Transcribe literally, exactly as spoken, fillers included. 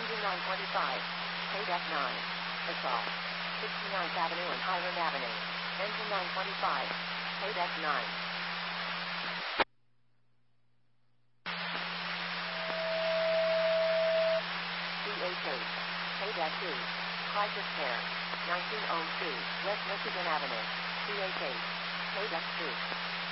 Engine nine twenty-five. Paid F nine. Assault. sixty-ninth Avenue and Highland Avenue. Engine nine twenty-five. Paid F nine. C H eight. Paid F two. Crisis Care. nineteen oh two. West Michigan Avenue. C H eight. Paid F two.